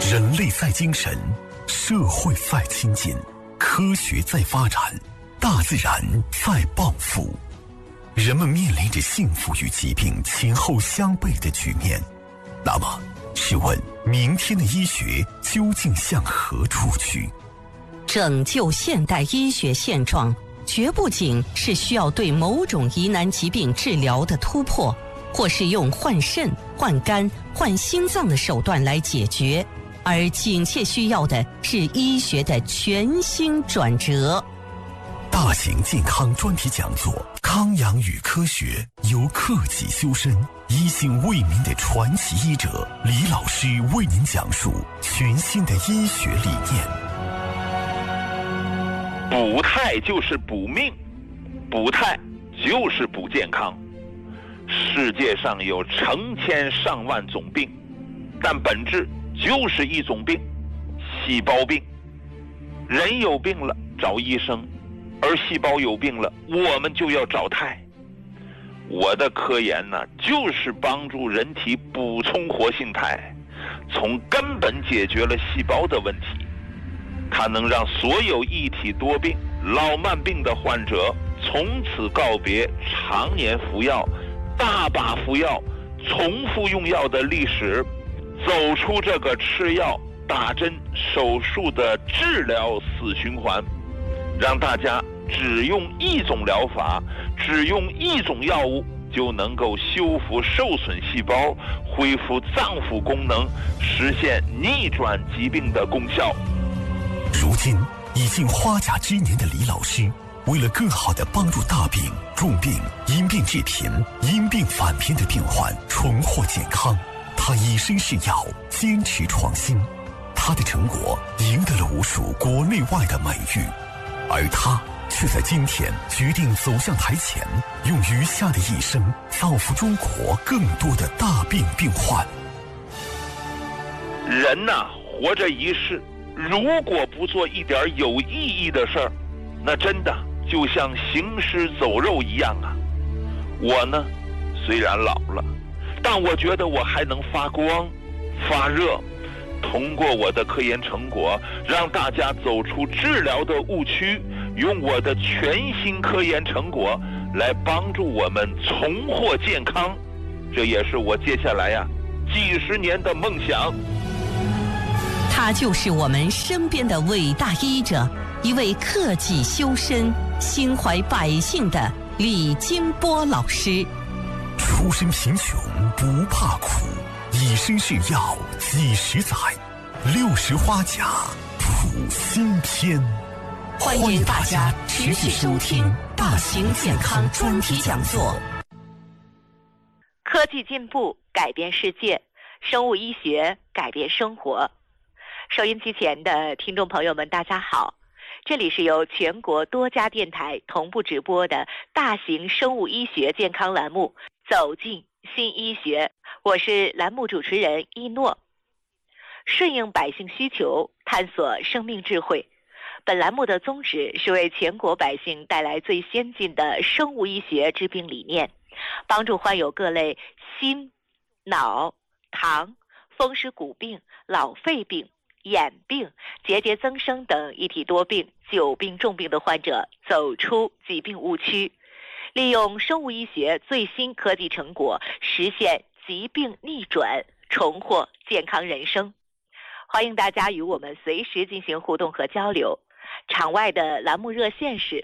人类在精神，社会在亲近，科学在发展，大自然在报复。人们面临着幸福与疾病前后相悖的局面。那么，试问明天的医学究竟向何处去？ 拯救现代医学现状，绝不仅是需要对某种疑难疾病治疗的突破，或是用换肾、换肝、换心脏的手段来解决，而紧切需要的是医学的全新转折。 大型健康专题讲座《康养与科学》，由克己修身、一心为民的传奇医者李老师为您讲述全新的医学理念。 补态就是补命，补态就是补健康。世界上有成千上万种病，但本质就是一种病，细胞病。人有病了找医生，而细胞有病了我们就要找态。我的科研呢，就是帮助人体补充活性肽，从根本解决了细胞的问题。它能让所有一体多病、老慢病的患者从此告别常年服药、大把服药、重复用药的历史，走出这个吃药、打针、手术的治疗死循环，让大家只用一种疗法，只用一种药物就能够修复受损细胞，恢复脏腑功能，实现逆转疾病的功效。 如今已近花甲之年的李老师，为了更好地帮助大病、重病、因病致贫、因病返贫的病患重获健康，他以身试药，坚持创新。他的成果赢得了无数国内外的美誉，而他却在今天决定走向台前，用余下的一生造福中国更多的大病病患。 人呐，活着一世，如果不做一点有意义的事儿，那真的就像行尸走肉一样啊。我呢，虽然老了，但我觉得我还能发光发热，通过我的科研成果，让大家走出治疗的误区，用我的全新科研成果来帮助我们重获健康。这也是我接下来几十年的梦想。 他就是我们身边的伟大医者，一位克己修身、心怀百姓的李金波老师。 出身贫穷不怕苦，以身试药几十载，60花甲谱新篇。 欢迎大家持续收听大型健康专题讲座。 科技进步改变世界，生物医学改变生活。收音机前的听众朋友们，大家好，这里是由全国多家电台同步直播的大型生物医学健康栏目《走进新医学》，我是栏目主持人一诺。顺应百姓需求，探索生命智慧。本栏目的宗旨是为全国百姓带来最先进的生物医学治病理念，帮助患有各类心、脑、糖、风湿骨病、老肺病、眼病、结节增生等一体多病、久病重病的患者走出疾病误区，利用生物医学最新科技成果，实现疾病逆转，重获健康人生。欢迎大家与我们随时进行互动和交流。场外的栏目热线是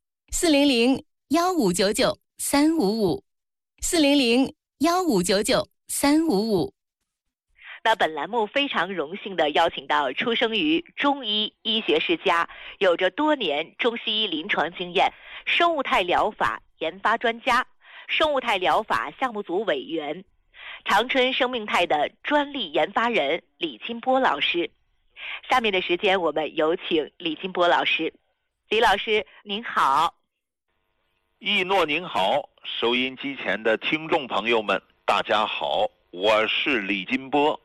400-1599-355，400-1599-355。 那本栏目非常荣幸地邀请到出生于中医医学世家，有着多年中西医临床经验，生物态疗法研发专家，生物态疗法项目组委员，长春生命态的专利研发人李金波老师。下面的时间我们有请李金波老师。李老师您好。 一诺您好，收音机前的听众朋友们大家好，我是李金波。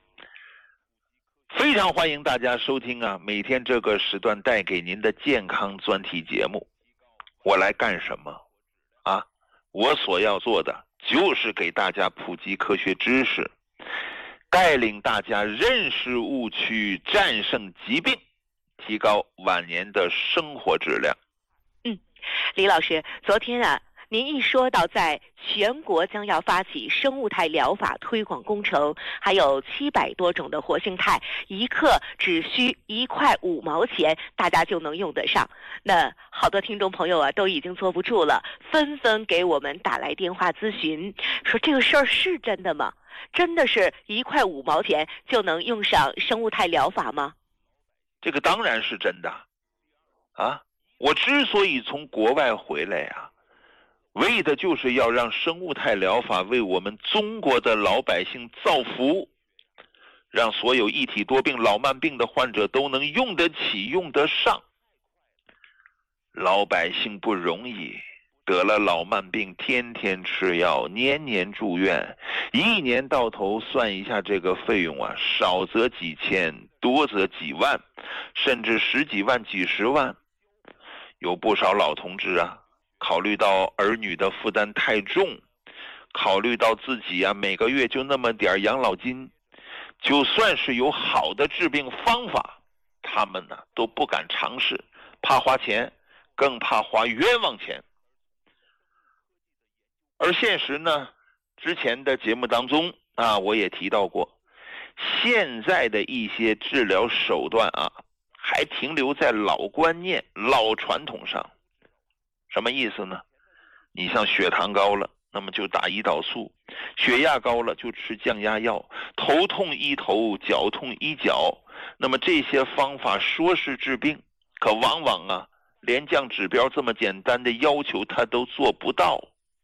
非常欢迎大家收听每天这个时段带给您的健康专题节目。我来干什么我所要做的就是给大家普及科学知识， 带领大家认识误区，战胜疾病，提高晚年的生活质量。 李老师，昨天啊，您一说到在全国将要发起生物态疗法推广工程，还有700多种的活性肽，一克只需1块5毛钱，大家就能用得上。那好多听众朋友啊，都已经坐不住了，纷纷给我们打来电话咨询，说这个事儿是真的吗？真的是1块5毛钱就能用上生物态疗法吗？ 这个当然是真的啊！我之所以从国外回来啊，为的就是要让生物态疗法为我们中国的老百姓造福，让所有一体多病、老慢病的患者都能用得起、用得上。老百姓不容易，得了老慢病，天天吃药，年年住院，一年到头算一下这个费用啊，少则几千，多则几万，甚至10几万、几十万。有不少老同志啊，考虑到儿女的负担太重，考虑到自己啊每个月就那么点养老金，就算是有好的治病方法，他们呢都不敢尝试，怕花钱，更怕花冤枉钱。而现实呢，之前的节目当中啊，我也提到过，现在的一些治疗手段啊，还停留在老观念、老传统上。什么意思呢？你像血糖高了，那么就打胰岛素；血压高了就吃降压药；头痛医头，脚痛医脚。那么这些方法说是治病，可往往啊，连降指标这么简单的要求他都做不到。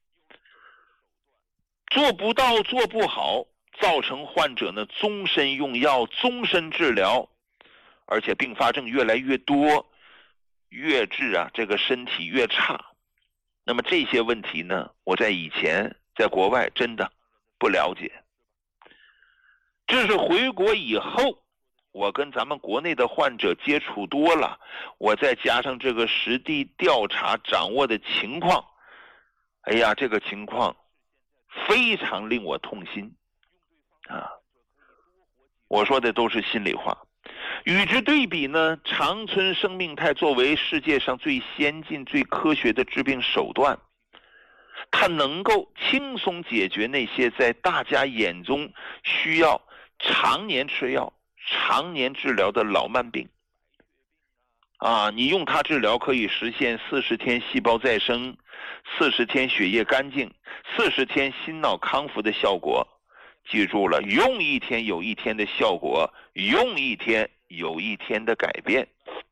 做不到，做不好，造成患者呢终身用药、终身治疗，而且并发症越来越多，越治啊这个身体越差。那么这些问题呢，我在以前在国外真的不了解，这是回国以后，我跟咱们国内的患者接触多了，我再加上这个实地调查掌握的情况，哎呀，这个情况非常令我痛心啊！我说的都是心里话。与之对比呢，长春生命态作为世界上最先进、最科学的治病手段，它能够轻松解决那些在大家眼中需要常年吃药、常年治疗的老慢病。啊，你用它治疗可以实现40天细胞再生、40天血液干净、40天心脑康复的效果。记住了，用1天有1天的效果，用1天有1天的改变。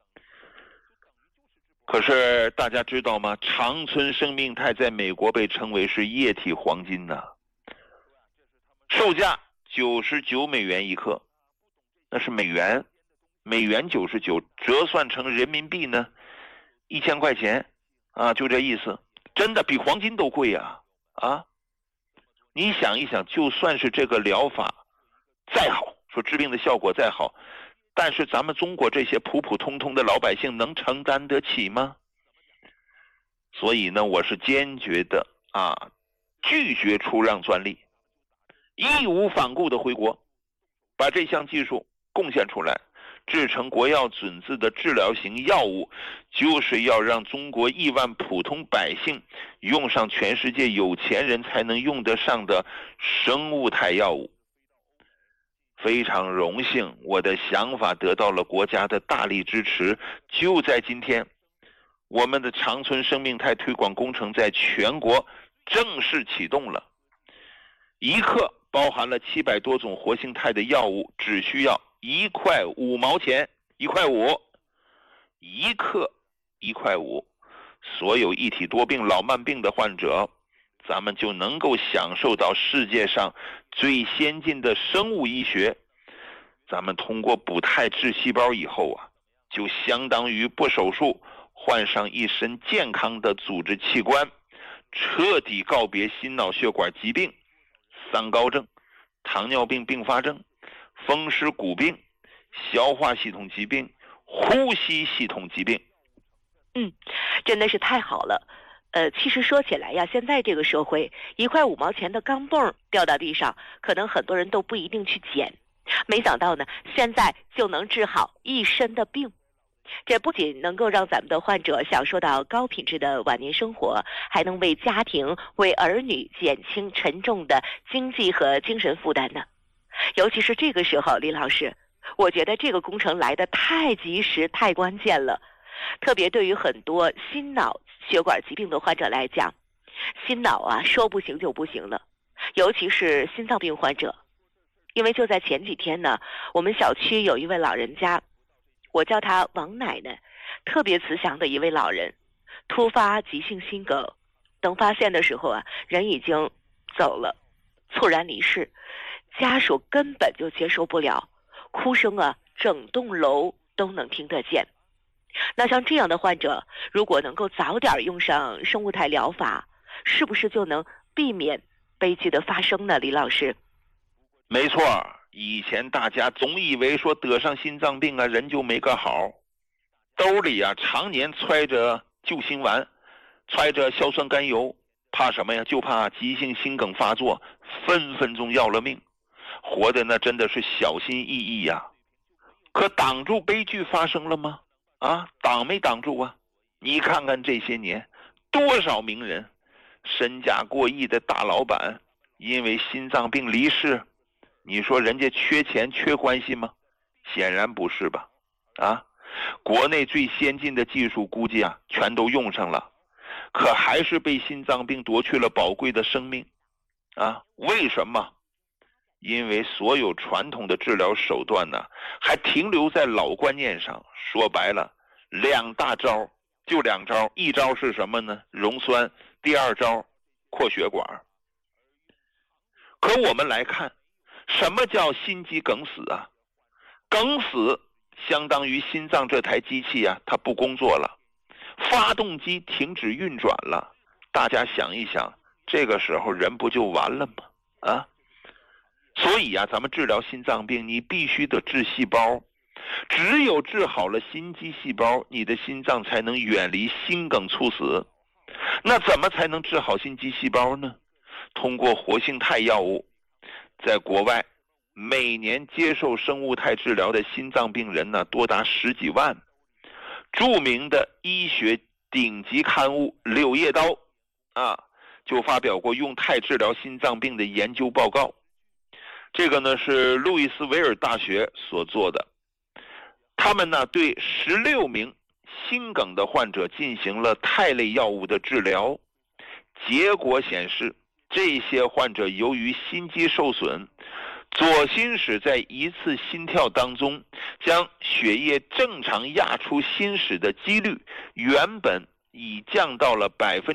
可是大家知道吗？长春生命态在美国被称为是液体黄金呐，售价99美元一克，那是美元99，折算成人民币呢，1000块钱啊，就这意思。真的比黄金都贵啊！啊，你想一想，就算是这个疗法再好，说治病的效果再好，但是咱们中国这些普普通通的老百姓能承担得起吗？所以呢，我是坚决的拒绝出让专利，义无反顾的回国，把这项技术贡献出来，制成国药准字的治疗型药物，就是要让中国亿万普通百姓用上全世界有钱人才能用得上的生物态药物。非常荣幸，我的想法得到了国家的大力支持。就在今天，我们的长春生命态推广工程在全国正式启动了。1克包含了700多种活性肽的药物，只需要1块5毛钱，1块5，1克1块5，所有一体多病、老慢病的患者，咱们就能够享受到世界上最先进的生物医学。咱们通过补肽治细胞以后啊，就相当于不手术换上一身健康的组织器官，彻底告别心脑血管疾病、三高症、糖尿病并发症、风湿骨病、消化系统疾病、呼吸系统疾病。 真的是太好了。 其实说起来呀，现在这个社会，1块5毛钱的钢镚掉到地上，可能很多人都不一定去捡。没想到呢，现在就能治好一身的病。这不仅能够让咱们的患者享受到高品质的晚年生活，还能为家庭、为儿女减轻沉重的经济和精神负担呢。尤其是这个时候，李老师，我觉得这个工程来得太及时、太关键了。特别对于很多心脑血管疾病的患者来讲，心脑啊说不行就不行了，尤其是心脏病患者。因为就在前几天呢，我们小区有一位老人家，我叫她王奶奶，特别慈祥的一位老人，突发急性心梗，等发现的时候啊，人已经走了，猝然离世，家属根本就接受不了，哭声啊整栋楼都能听得见。那像这样的患者，如果能够早点用上生物态疗法，是不是就能避免悲剧的发生呢？李老师。 没错，以前大家总以为说得上心脏病啊，人就没个好，兜里啊常年揣着救心丸，揣着硝酸甘油，怕什么呀？就怕急性心梗发作，分分钟要了命，活的那真的是小心翼翼呀。可挡住悲剧发生了吗？挡没挡住啊？你看看这些年，多少名人，身价过亿的大老板，因为心脏病离世，你说人家缺钱缺关系吗？显然不是吧？国内最先进的技术估计全都用上了，可还是被心脏病夺去了宝贵的生命为什么？因为所有传统的治疗手段呢，还停留在老观念上。说白了，2大招，就2招，一招是什么呢？溶栓，第2招扩血管。可我们来看，什么叫心肌梗死啊？梗死相当于心脏这台机器它不工作了，发动机停止运转了。大家想一想，这个时候人不就完了吗？所以咱们治疗心脏病，你必须得治细胞，只有治好了心肌细胞，你的心脏才能远离心梗猝死。那怎么才能治好心肌细胞呢？通过活性肽药物。在国外，每年接受生物肽治疗的心脏病人呢，多达10几万。著名的医学顶级刊物《柳叶刀》就发表过用肽治疗心脏病的研究报告。这个呢是路易斯维尔大学所做的，他们呢对16名心梗的患者进行了肽类药物的治疗，结果显示，这些患者由于心肌受损，左心室在一次心跳当中将血液正常压出心室的几率原本已降到了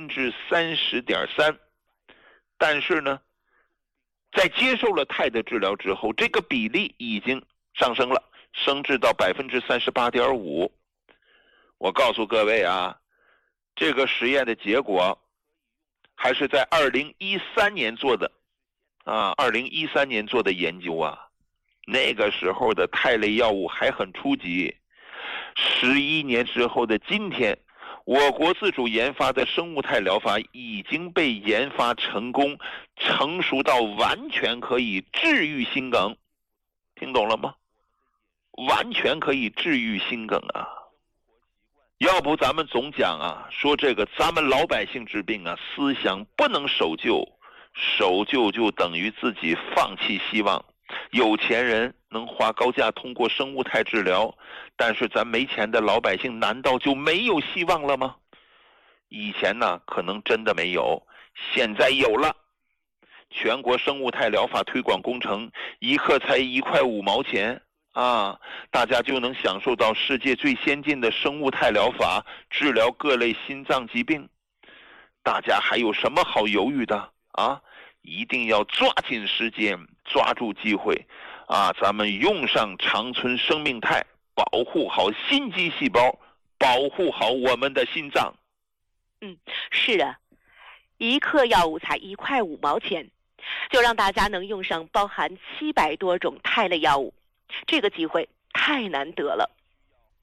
30.3%， 但是呢在接受了肽的治疗之后，这个比例已经上升了，升至到 38.5%。 我告诉各位这个实验的结果还是在2013年做的，2013年做的研究那个时候的肽类药物还很初级。11年之后的今天，我国自主研发的生物肽疗法已经被研发成功，成熟到完全可以治愈心梗。听懂了吗？完全可以治愈心梗要不咱们总讲说这个咱们老百姓治病思想不能守旧，守旧就等于自己放弃希望。有钱人能花高价通过生物肽治疗，但是咱没钱的老百姓难道就没有希望了吗？以前可能真的没有，现在有了。全国生物肽疗法推广工程一克才1块5毛钱大家就能享受到世界最先进的生物肽疗法，治疗各类心脏疾病。大家还有什么好犹豫的一定要抓紧时间，抓住机会咱们用上长春生命肽，保护好心肌细胞，保护好我们的心脏。 是1克药物才1块5毛钱，就让大家能用上包含700多种肽类药物，这个机会太难得了。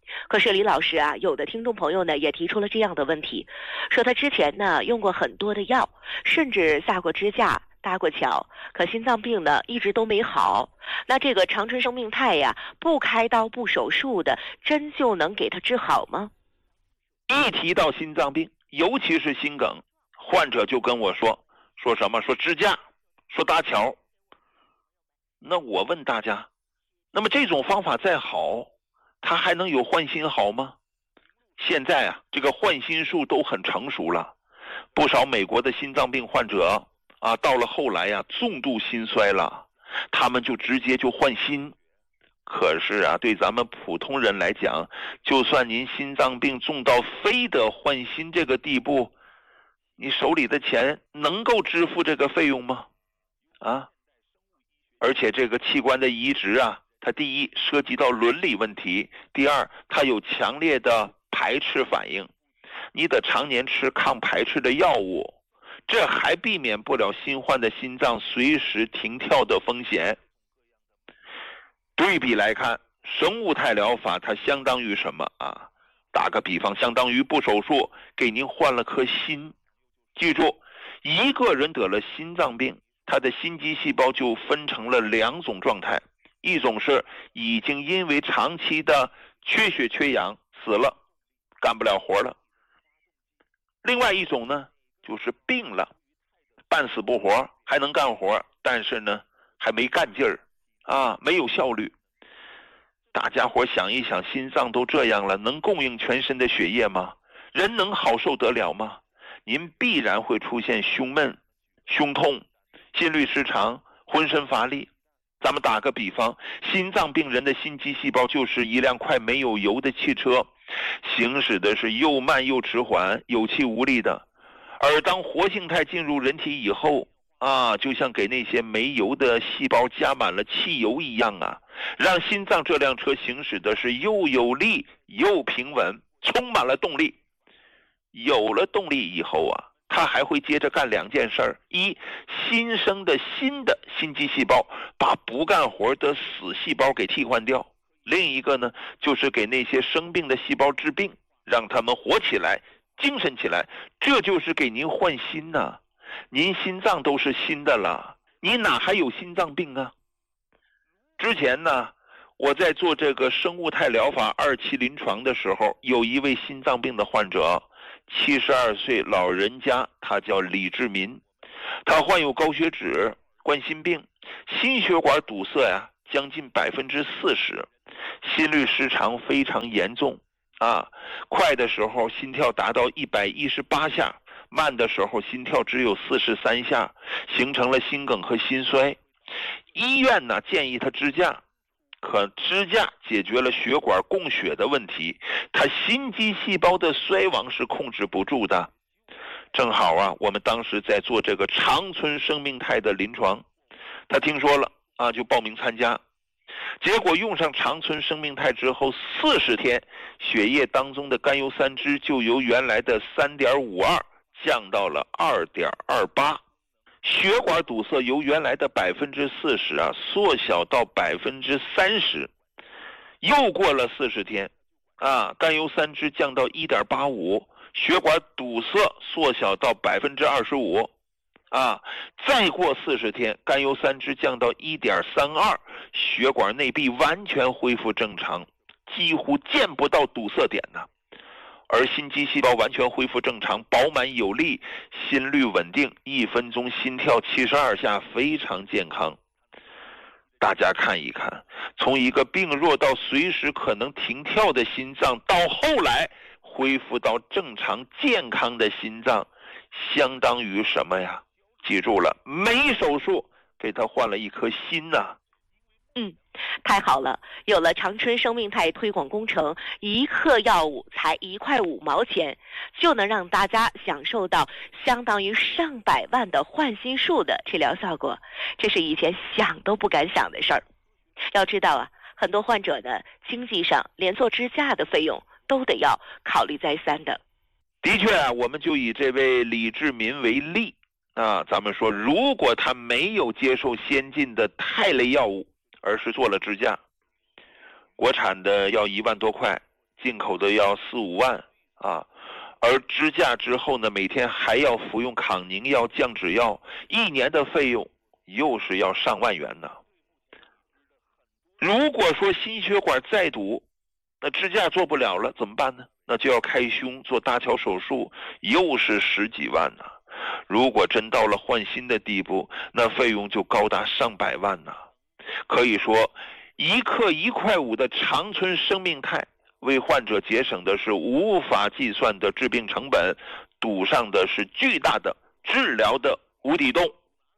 可是李老师啊，有的听众朋友呢也提出了这样的问题，说他之前呢用过很多的药，甚至下过支架、搭过桥，可心脏病呢一直都没好。那这个长春生命泰呀，不开刀不手术的，真就能给他治好吗？ 一提到心脏病，尤其是心梗，患者就跟我说什么？说支架，说搭桥。那我问大家，那么这种方法再好，它还能有换心好吗？现在啊，这个换心术都很成熟了，不少美国的心脏病患者啊，到了后来呀，重度心衰了，他们就直接就换心。可是啊，对咱们普通人来讲，就算您心脏病重到非得换心这个地步，你手里的钱能够支付这个费用吗？啊，而且这个器官的移植啊，它第一涉及到伦理问题，第二它有强烈的排斥反应，你得常年吃抗排斥的药物，这还避免不了新换的心脏随时停跳的风险。对比来看，生物态疗法它相当于什么啊？打个比方，相当于不手术给您换了颗心。记住，一个人得了心脏病，他的心肌细胞就分成了两种状态，一种是已经因为长期的缺血缺氧死了，干不了活了；另外一种呢，就是病了，半死不活，还能干活，但是呢还没干劲儿啊，没有效率。大家伙想一想，心脏都这样了，能供应全身的血液吗？人能好受得了吗？您必然会出现胸闷、胸痛、心律失常、浑身乏力。咱们打个比方，心脏病人的心肌细胞就是一辆快没有油的汽车，行驶的是又慢又迟缓，有气无力的。而当活性肽进入人体以后啊，就像给那些没油的细胞加满了汽油一样啊，让心脏这辆车行驶的是又有力又平稳，充满了动力。有了动力以后啊，它还会接着干两件事儿：一，新生的新的心肌细胞把不干活的死细胞给替换掉；另一个呢，就是给那些生病的细胞治病，让他们活起来、精神起来。这就是给您换心呐。您心脏都是新的了，你哪还有心脏病啊？之前呢，我在做这个生物态疗法2期临床的时候，有一位心脏病的患者，72岁老人家，他叫李志民，他患有高血脂、冠心病，心血管堵塞呀，将近40%，心律失常非常严重啊，快的时候心跳达到118下，慢的时候心跳只有43下，形成了心梗和心衰。医院呢建议他支架，可支架解决了血管供血的问题，他心肌细胞的衰亡是控制不住的。正好啊，我们当时在做这个长春生命泰的临床，他听说了啊，就报名参加。结果用上长春生命泰之后，40天，血液当中的甘油三酯就由原来的3.52降到了2.28，血管堵塞由原来的40%啊缩小到30%，又过了40天，啊，甘油三酯降到1.85，血管堵塞缩小到25%，啊，再过40天，甘油三酯降到1.32，血管内壁完全恢复正常，几乎见不到堵塞点呢。而心肌细胞完全恢复正常，饱满有力，心率稳定，1分钟心跳72下，非常健康。大家看一看，从一个病弱到随时可能停跳的心脏，到后来恢复到正常健康的心脏，相当于什么呀？记住了，没手术给他换了一颗心呐。 太好了，有了长春生命泰推广工程，1克药物才1块5毛钱，就能让大家享受到相当于上百万的换心术的治疗效果，这是以前想都不敢想的事儿。要知道啊，很多患者呢，经济上连做支架的费用都得要考虑再三的。 的确啊，我们就以这位李志民为例啊，咱们说，如果他没有接受先进的肽类药物，而是做了支架，国产的要1万多块， 进口的要4、5万啊。而支架之后呢，每天还要服用抗凝药、降脂药，1年的费用又是要上万元呢。如果说心血管再堵，那支架做不了了怎么办呢？那就要开胸做搭桥手术，又是10几万呢。如果真到了换心的地步，那费用就高达上百万呢。可以说1克1块5的长春生命肽为患者节省的是无法计算的治病成本，堵上的是巨大的治疗的无底洞。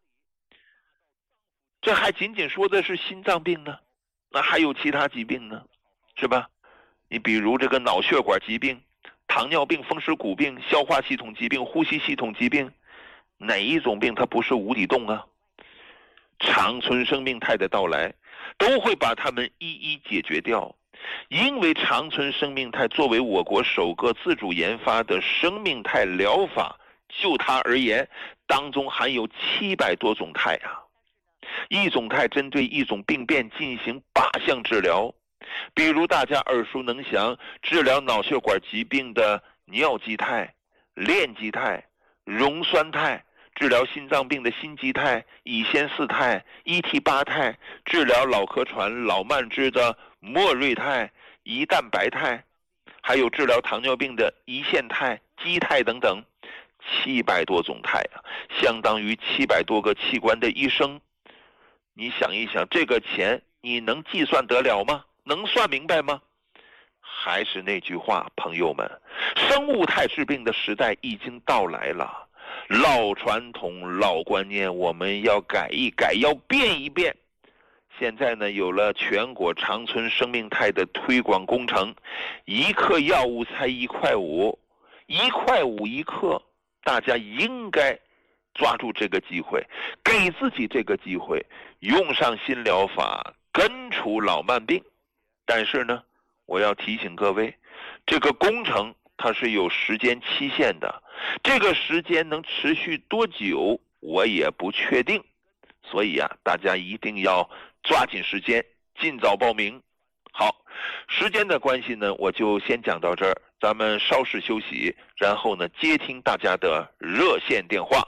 这还仅仅说的是心脏病呢，那还有其他疾病呢，是吧？你比如这个脑血管疾病、糖尿病、风湿骨病、消化系统疾病、呼吸系统疾病，哪一种病它不是无底洞啊？长春生命肽的到来都会把它们一一解决掉。因为长春生命肽作为我国首个自主研发的生命肽疗法，就它而言，当中含有700多种肽啊。一种肽针对一种病变进行靶向治疗，比如大家耳熟能详治疗脑血管疾病的尿基肽、链基肽、溶酸肽，治疗心脏病的心基肽、乙酰四肽、ET8肽，治疗脑壳船、脑慢支的莫瑞肽、胰蛋白肽，还有治疗糖尿病的胰腺肽、肌肽等等，700多种肽啊，相当于700多个器官的医生。你想一想，这个钱你能计算得了吗？能算明白吗？还是那句话，朋友们，生物肽治病的时代已经到来了。老传统、老观念，我们要改一改，要变一变。现在呢，有了全国长春生命肽的推广工程，1克药物才1块5，1块5一克，大家应该抓住这个机会，给自己这个机会，用上新疗法，根除老慢病。但是呢，我要提醒各位，这个工程它是有时间期限的，这个时间能持续多久，我也不确定。所以啊，大家一定要抓紧时间，尽早报名。好，时间的关系呢，我就先讲到这儿，咱们稍事休息，然后呢，接听大家的热线电话。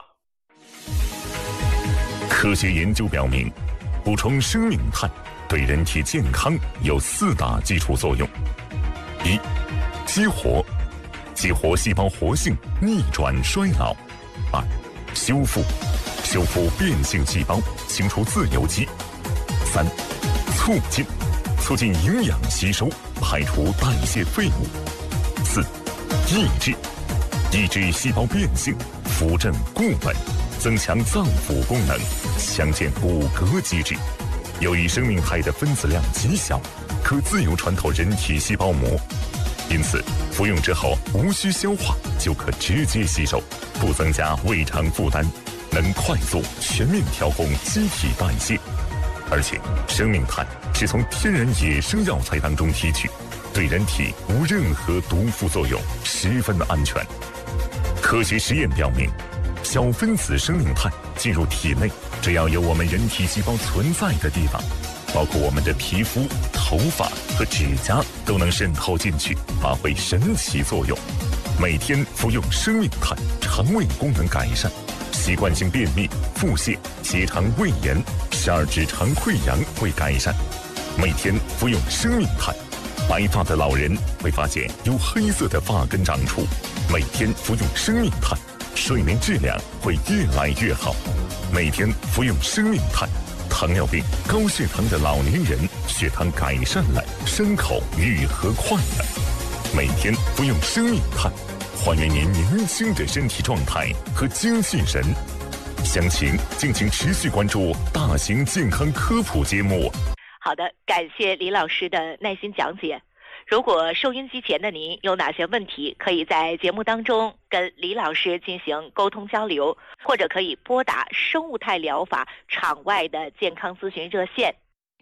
科学研究表明，补充生命肽对人体健康有4大基础作用：一、激活细胞活性，逆转衰老；二、修复变性细胞，清除自由基；三、促进营养吸收，排除代谢废物；四、抑制细胞变性，扶正固本，增强脏腑功能，强健骨骼机制。由于生命肽的分子量极小，可自由穿透人体细胞膜，因此服用之后无需消化就可直接吸收，不增加胃肠负担，能快速全面调控机体代谢。而且生命肽是从天然野生药材当中提取，对人体无任何毒副作用，十分安全。科学实验表明，小分子生命肽进入体内，只要有我们人体细胞存在的地方，包括我们的皮肤、头发和指甲，都能渗透进去，发挥神奇作用。每天服用生命肽，肠胃功能改善，习惯性便秘、腹泻、结肠胃炎、十二指肠溃疡会改善。每天服用生命肽，白发的老人会发现有黑色的发根长出。每天服用生命肽，睡眠质量会越来越好。每天服用生命肽，糖尿病、高血糖的老年人血糖改善了，伤口愈合快了。每天服用生命肽，还原您年轻的身体状态和精气神。详情敬请持续关注大型健康科普节目。 好的，感谢李老师的耐心讲解。如果收音机前的您有哪些问题，可以在节目当中跟李老师进行沟通交流，或者可以拨打生物肽疗法场外的健康咨询热线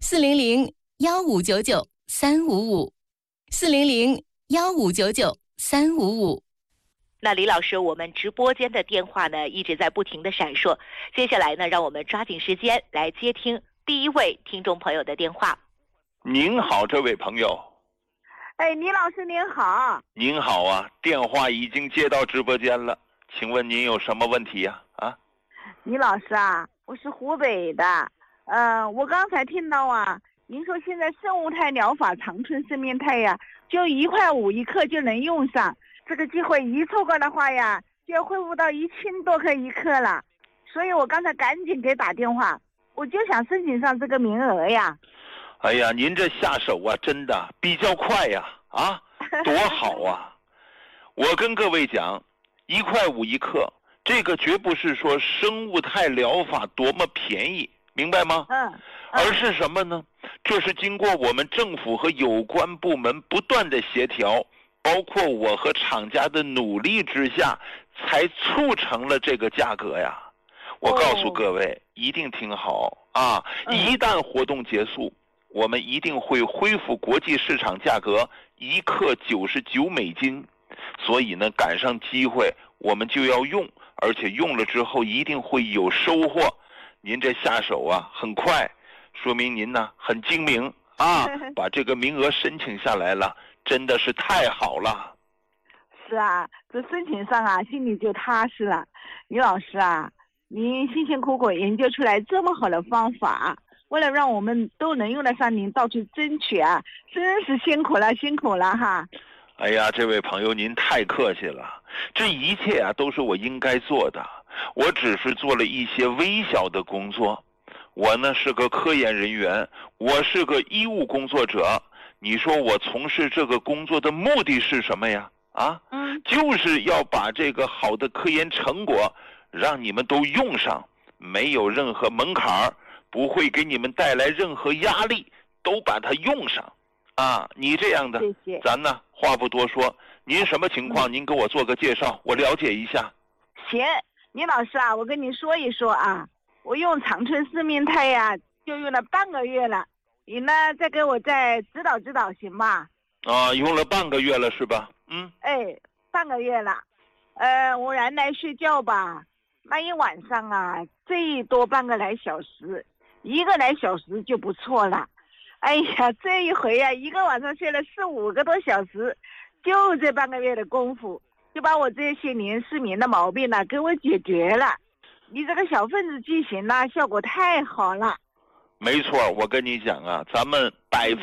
400-1599-355，400-1599-355。 那李老师，我们直播间的电话呢一直在不停的闪烁，接下来呢，让我们抓紧时间来接听第一位听众朋友的电话。 您好，这位朋友。 哎，倪老师您好。 您好啊，电话已经接到直播间了，请问您有什么问题呀？ 倪老师啊，我是湖北的，我刚才听到啊，您说现在生物态疗法长春生命态呀，就1.5块一克就能用上，这个机会一错过的话呀，就要恢复到1000多克一克了，所以我刚才赶紧给打电话，我就想申请上这个名额呀。 哎呀，您这下手啊，真的比较快呀，多好啊！我跟各位讲，1.5块一克，这个绝不是说生物态疗法多么便宜，明白吗？而是什么呢？这是经过我们政府和有关部门不断的协调，包括我和厂家的努力之下，才促成了这个价格呀。我告诉各位，一定听好啊！一旦活动结束，我们一定会恢复国际市场价格1克99美金。所以呢，赶上机会我们就要用，而且用了之后一定会有收获。您这下手啊很快，说明您呢很精明啊，把这个名额申请下来了，真的是太好了。 是啊，这申请上啊，心里就踏实了。倪老师啊，您辛辛苦苦研究出来这么好的方法，为了让我们都能用得上，您到处争取啊，真是辛苦了，辛苦了哈。 哎呀，这位朋友您太客气了，这一切啊都是我应该做的，我只是做了一些微小的工作。我呢是个科研人员，我是个医务工作者，你说我从事这个工作的目的是什么呀？就是要把这个好的科研成果让你们都用上，没有任何门槛，不会给你们带来任何压力，都把它用上啊！你这样的， 谢谢。 咱呢话不多说，您什么情况？您给我做个介绍，我了解一下。 行，倪老师啊，我跟您说一说啊，我用长春生命态呀，就用了半个月了，你呢再给我再指导指导，行吗？ 用了半个月了是吧？ 半个月了。我原来睡觉吧，那一晚上啊，最多半个来小时，1个来小时就不错了。哎呀，这一回啊，一个晚上睡了4、5个多小时，就这半个月的功夫，就把我这些年失眠的毛病呢，给我解决了。你这个小分子剂型呢，效果太好了。 没错，我跟你讲啊，咱们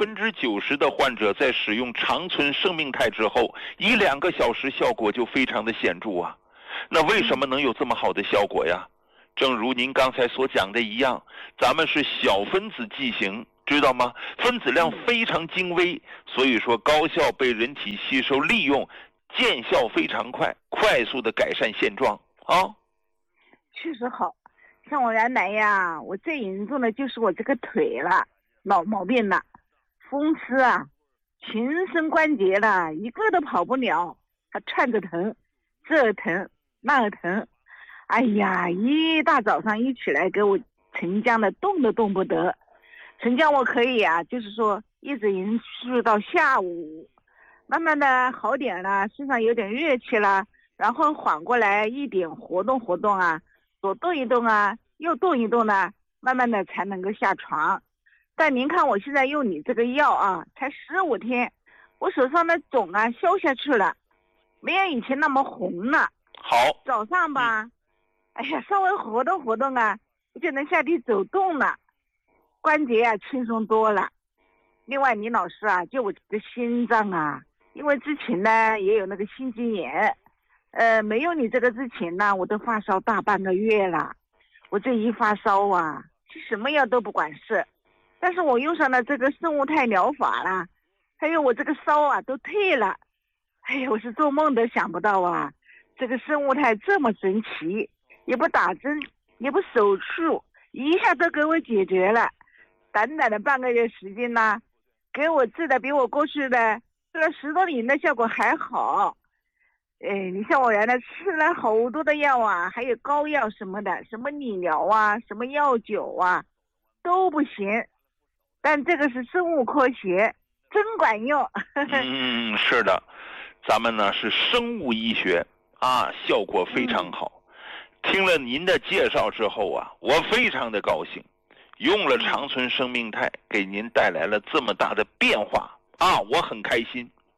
90%的患者在使用长春生命态之后，1、2个小时效果就非常的显著啊。那为什么能有这么好的效果呀？正如您刚才所讲的一样，咱们是小分子剂型，知道吗？分子量非常精微，所以说高效被人体吸收利用，见效非常快，快速的改善现状啊。 确实好，像我原来呀，我最严重的就是我这个腿了，老毛病了，风湿啊，全身关节了，一个都跑不了，它串着疼，这疼那疼。哎呀，一大早上一起来给我沉降的动都动不得，沉降我可以啊，就是说一直延续到下午，慢慢的好点了，身上有点热气了，然后缓过来一点活动活动啊，左动一动啊，右动一动呢，慢慢的才能够下床。但您看我现在用你这个药啊，才15天，我手上的肿啊消下去了，没有以前那么红了。 好， 早上吧，哎呀，稍微活动活动啊，我就能下地走动了，关节啊轻松多了。另外，倪老师啊，就我这个心脏啊，因为之前呢也有那个心肌炎，没有你这个之前呢，我都发烧大半个月了。我这一发烧啊，吃什么药都不管事，但是我用上了这个生物态疗法啦，还有我这个烧啊都退了。哎呀，我是做梦都想不到啊，这个生物态这么神奇，也不打针，也不手术，一下都给我解决了。短短的半个月时间呢，给我治的比我过去的治了10多年的效果还好。你像我原来吃了好多的药啊，还有膏药什么的，什么理疗啊，什么药酒啊，都不行。但这个是生物科学，真管用。 是的，咱们呢是生物医学啊，效果非常好。听了您的介绍之后啊，我非常的高兴，用了长春生命态，给您带来了这么大的变化啊，我很开心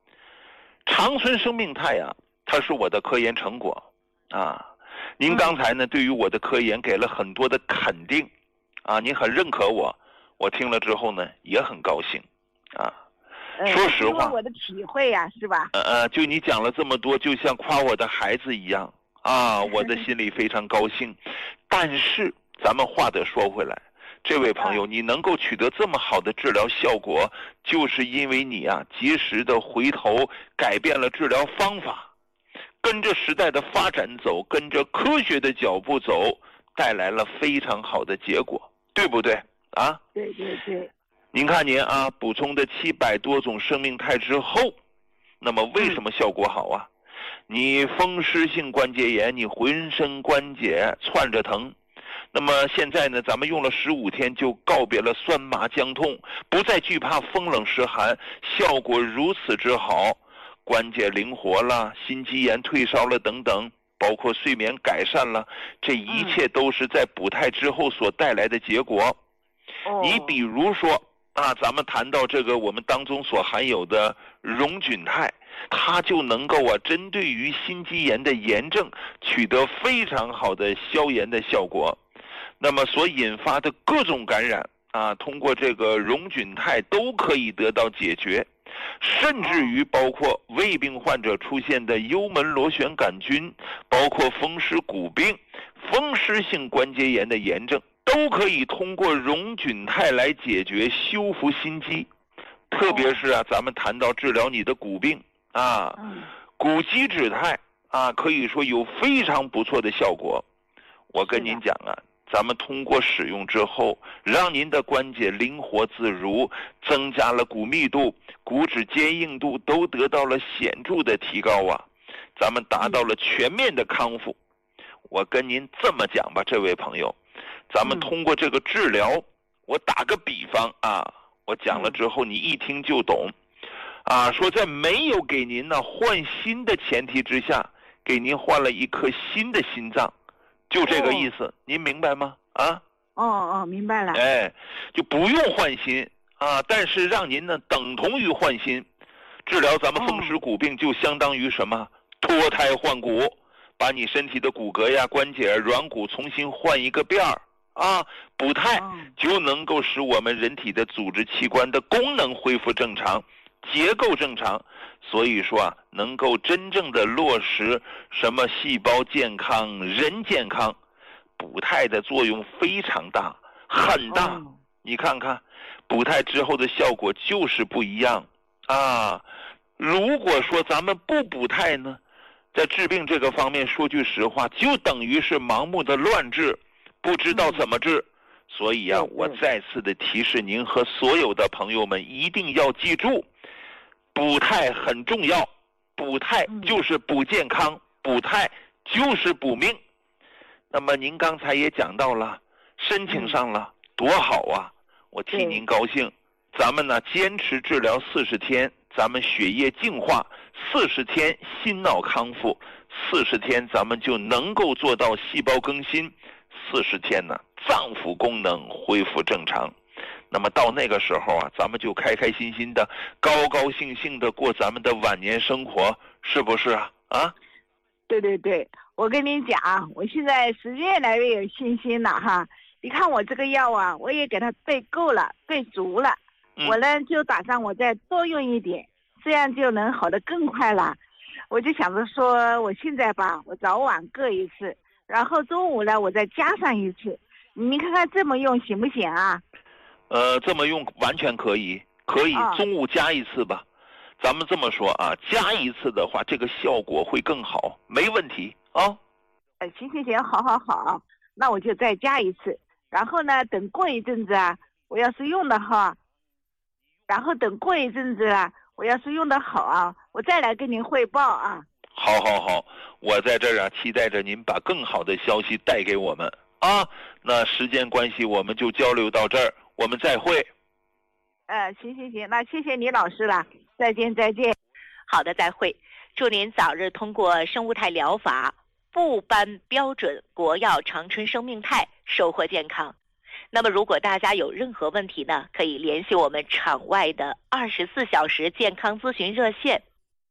长春生命肽呀，它是我的科研成果啊。您刚才呢对于我的科研给了很多的肯定啊，您很认可我，我听了之后呢也很高兴啊。说实话， 我的体会呀，是吧？ 就你讲了这么多，就像夸我的孩子一样啊，我的心里非常高兴。但是咱们话得说回来，这位朋友，你能够取得这么好的治疗效果，就是因为你啊及时的回头改变了治疗方法，跟着时代的发展走，跟着科学的脚步走，带来了非常好的结果，对不对啊？ 对对对。 您看您啊，补充的700多种生命肽之后，那么为什么效果好啊？你风湿性关节炎，你浑身关节窜着疼，那么现在呢，咱们用了15天就告别了酸麻僵痛，不再惧怕风冷湿寒，效果如此之好，关节灵活了，心肌炎退烧了等等，包括睡眠改善了，这一切都是在补肽之后所带来的结果。你比如说啊，咱们谈到这个我们当中所含有的溶菌肽，它就能够啊针对于心肌炎的炎症取得非常好的消炎的效果。那么所引发的各种感染啊，通过这个溶菌肽都可以得到解决，甚至于包括胃病患者出现的幽门螺旋杆菌，包括风湿骨病、风湿性关节炎的炎症，都可以通过溶菌肽来解决修复心肌。特别是啊，咱们谈到治疗你的骨病啊，骨基质肽啊，可以说有非常不错的效果。我跟您讲啊，咱们通过使用之后，让您的关节灵活自如，增加了骨密度、骨质坚硬度都得到了显著的提高啊，咱们达到了全面的康复。我跟您这么讲吧，这位朋友，咱们通过这个治疗，我打个比方啊，我讲了之后你一听就懂啊，说在没有给您呢换心的前提之下，给您换了一颗新的心脏，就这个意思，您明白吗？啊？ 明白了。 哎，就不用换心啊，但是让您呢等同于换心。治疗咱们风湿骨病就相当于什么？脱胎换骨，把你身体的骨骼呀、关节、软骨重新换一个遍儿啊。补肽就能够使我们人体的组织器官的功能恢复正常，结构正常，所以说啊，能够真正的落实什么细胞健康、人健康。补肽的作用非常大，很大。你看看，补肽之后的效果就是不一样啊。如果说咱们不补肽呢，在治病这个方面，说句实话，就等于是盲目的乱治，不知道怎么治。所以啊，我再次的提示您和所有的朋友们一定要记住，补肽很重要，补肽就是补健康，补肽就是补命。那么您刚才也讲到了，申请上了，多好啊，我替您高兴。咱们呢坚持治疗40天，咱们血液净化，40天心脑康复，40天咱们就能够做到细胞更新，40天呢脏腑功能恢复正常。那么到那个时候啊，咱们就开开心心的、高高兴兴的过咱们的晚年生活，是不是啊？啊？ 对对对，我跟你讲，我现在是越来越有信心了哈。你看我这个药啊，我也给它备够了，备足了。我呢就打算我再多用一点，这样就能好得更快了。我就想着说，我现在吧，我早晚各一次，然后中午呢我再加上一次。你看看这么用行不行啊？ 这么用完全可以，可以中午加一次吧。咱们这么说啊，加一次的话，这个效果会更好，没问题啊。 行，好，那我就再加一次。然后呢，等过一阵子啊，我要是用的好，然后等过一阵子啊，我要是用的好啊，我再来跟您汇报啊。 好，我在这儿啊，期待着您把更好的消息带给我们啊。那时间关系，我们就交流到这儿，我们再会。 行，那谢谢李老师了，再见。 好的，再会。祝您早日通过生物肽疗法，部颁标准国药长春生命肽，收获健康。那么如果大家有任何问题呢，可以联系我们场外的24小时健康咨询热线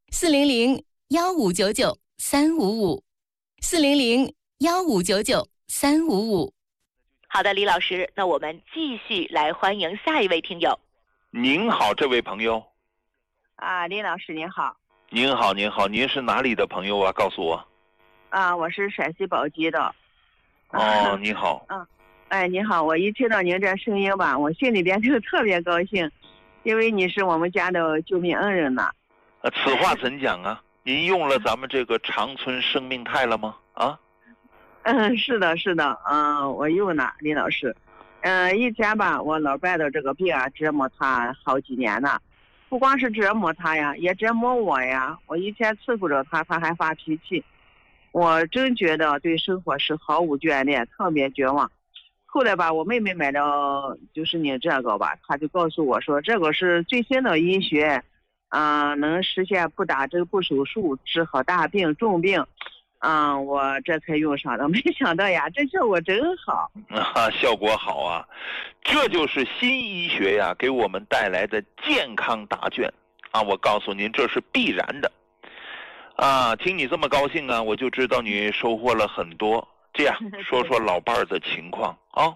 400-1599-355，400-1599-355。 好的，李老师，那我们继续来欢迎下一位听友。 您好，这位朋友。 李老师您好。 您好，您好，您是哪里的朋友啊？告诉我。 我是陕西宝鸡的。 哦，你好。 你好，我一听到您这声音吧，我心里边就特别高兴，因为你是我们家的救命恩人呐。 此话怎讲啊？您用了咱们这个长春生命肽了吗？ 是的，我用了，李老师。以前吧，我老伴的这个病啊，折磨他好几年了。不光是折磨他呀，也折磨我呀。我以前伺候着他，他还发脾气，我真觉得对生活是毫无眷恋，特别绝望。后来吧，我妹妹买了就是你这个吧，她就告诉我说，这个是最新的医学，能实现不打针不手术治好大病重病。我这才用上的，没想到呀，这效果真好。 效果好啊，这就是新医学呀给我们带来的健康答卷啊！我告诉您，这是必然的啊！听你这么高兴啊，我就知道你收获了很多。这样说说老伴儿的情况啊。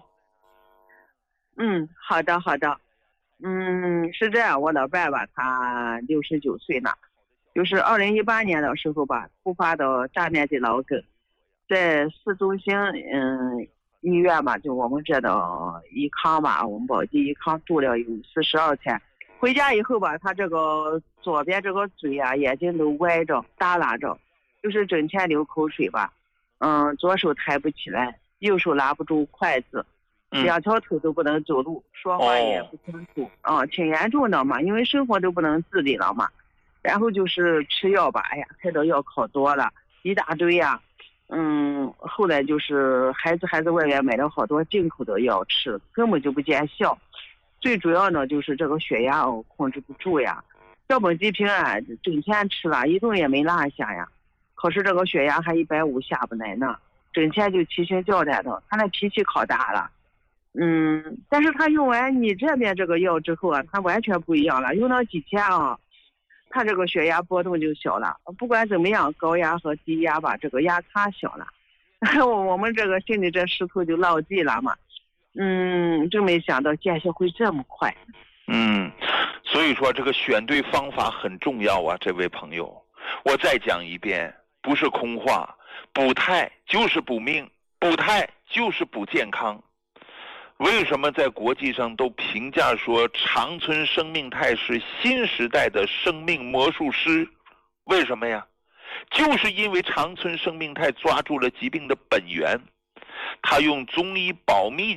好的。是这样，我老伴吧，他69岁了。就是2018年的时候吧，突发的大面积脑梗，在市中心医院吧，就我们这的医康吧，我们宝鸡医康住了有42天。回家以后吧，他这个左边这个嘴啊，眼睛都歪着耷拉着，就是整天流口水吧。左手抬不起来，右手拿不住筷子，两条腿都不能走路，说话也不清楚。挺严重的嘛，因为生活都不能自理了嘛。然后就是吃药吧，开的药可多了，一大堆呀。后来就是孩子外面买了好多进口的药吃，根本就不见效。最主要呢就是这个血压控制不住呀，小本地平啊，整天吃了一顿也没落下呀。可是这个血压还150下不来呢，整天就提心吊胆的，他那脾气可大了。但是他用完你这边这个药之后啊，他完全不一样了，用了几天啊。他这个血压波动就小了，不管怎么样，高压和低压吧，这个压差小了，我们这个心里这石头就落地了嘛。真没想到见效会这么快。 所以说这个选对方法很重要啊，这位朋友，我再讲一遍，不是空话，补肽就是补命，补肽就是补健康。为什么在国际上都评价说长春生命肽是新时代的生命魔术师？为什么呀？就是因为长春生命肽抓住了疾病的本源，他运用了中医保密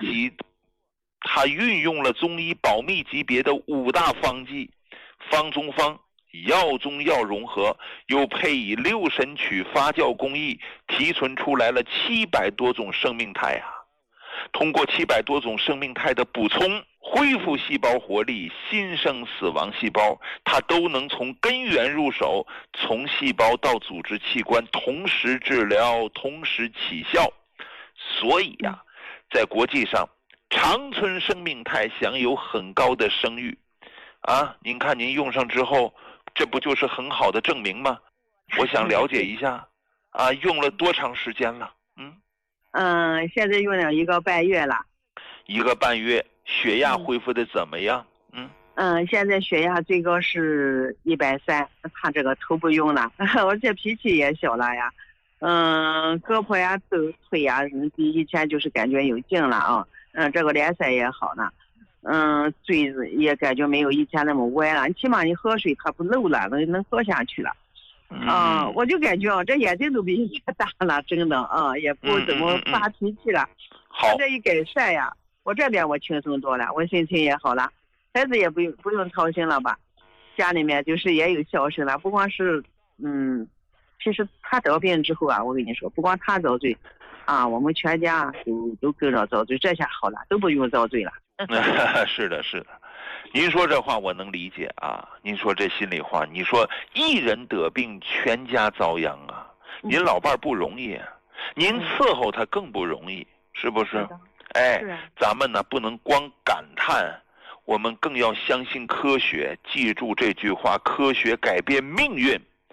级别的5大方剂，方中方，药中药融合，又配以6神曲发酵工艺，提纯出来了700多种生命肽啊！通过700多种生命肽的补充，恢复细胞活力，新生死亡细胞，它都能从根源入手，从细胞到组织器官同时治疗，同时起效。所以呀，在国际上，长春生命肽享有很高的声誉啊！您看您用上之后，这不就是很好的证明吗？我想了解一下啊，用了多长时间了？ 现在用了1个半月了。 1个半月，血压恢复的怎么样？ 现在血压最高是130，他这个头不用了，而且脾气也小了呀。胳膊呀、腿呀，比以前就是感觉有劲了啊。这个脸色也好了。嘴也感觉没有以前那么歪了，起码你喝水它不漏了，能喝下去了。我就感觉这眼睛都比以前大了，真的也不怎么发脾气了。 好， 这一改善呀，我这边我轻松多了，我心情也好了，孩子也不用操心了吧，家里面就是也有孝顺了。不光是其实他得病之后啊，我跟你说，不光他遭罪我们全家都跟着遭罪，这下好了，都不用遭罪了。 是的，您说这话我能理解啊，您说这心里话，你说一人得病全家遭殃啊，您老伴不容易，您伺候他更不容易，是不是？咱们呢不能光感叹，我们更要相信科学，记住这句话，科学改变命运。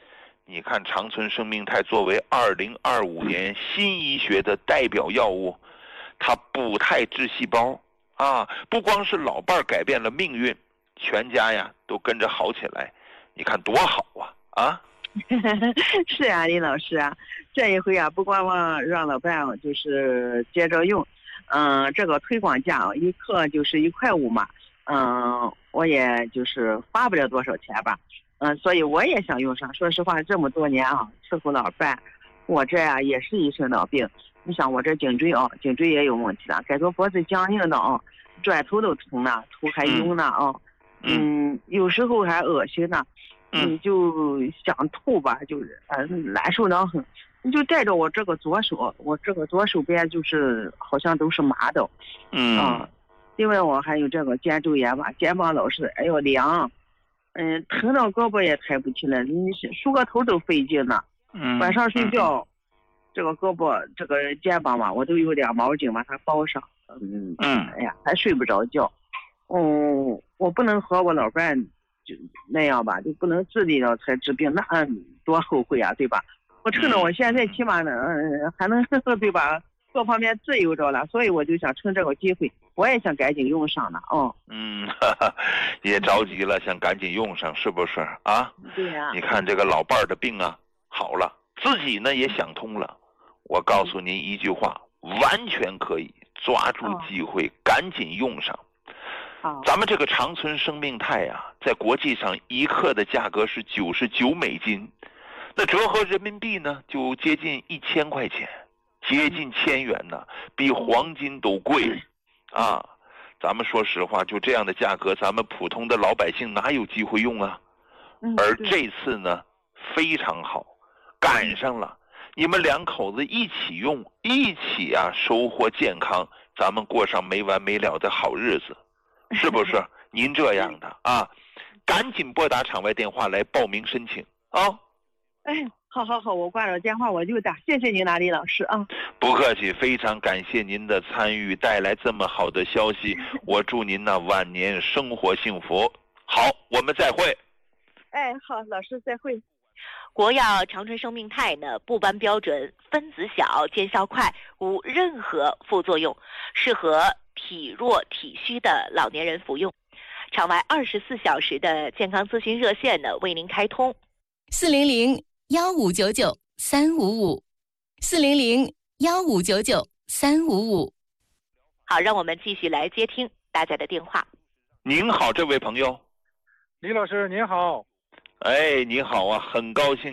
你看长春生命肽作为2025年新医学的代表药物，它补肽治细胞啊，不光是老伴儿改变了命运，全家呀都跟着好起来，你看多好啊！ 是啊，李老师啊，这一回啊，不光让老伴就是接着用，这个推广价一克就是1块5嘛，我也就是花不了多少钱吧，所以我也想用上。说实话，这么多年啊，伺候老伴，我这呀也是一身老病。你想我这颈椎也有问题了，感觉脖子僵硬的啊，转头都疼了，头还晕呢啊，有时候还恶心呢。就想吐吧，就是难受得很。你就带着我这个左手边就是好像都是麻的，因为我还有这个肩周炎吧，肩膀老是凉，疼到胳膊也抬不起来，你梳个头都费劲呢。晚上睡觉，这个胳膊这个肩膀嘛，我都有点毛巾把它包上，哎呀，还睡不着觉。我不能和我老伴就那样吧，就不能自己了才治病，那多后悔啊，对吧？我趁着我现在起码呢，还能对吧，各方面自由着了，所以我就想趁这个机会，我也想赶紧用上呢。 也着急了，想赶紧用上，是不是啊？ 对呀。 你看这个老伴儿的病啊好了，自己呢也想通了。我告诉您一句话，完全可以抓住机会，赶紧用上。咱们这个长春生命肽啊，在国际上1克的价格是99美金，那折合人民币呢就接近1000块钱，接近1000元呢，比黄金都贵啊！咱们说实话，就这样的价格，咱们普通的老百姓哪有机会用啊？而这次呢非常好，赶上了，你们2口子一起用，一起啊收获健康，咱们过上没完没了的好日子。是不是您这样的啊？赶紧拨打场外电话来报名申请啊！ 好，我挂了电话我就打，谢谢您，李老师啊！ 不客气，非常感谢您的参与，带来这么好的消息，我祝您呢晚年生活幸福。好，我们再会。 好，老师再会。 国药长春生命肽呢，不颁标准，分子小，见效快，无任何副作用，适合体弱体虚的老年人服用。场外24小时的健康咨询热线呢为您开通 ，400-1599-355，400-1599-355。 好，让我们继续来接听大家的电话。 您好，这位朋友。 李老师您好。 你好啊，很高兴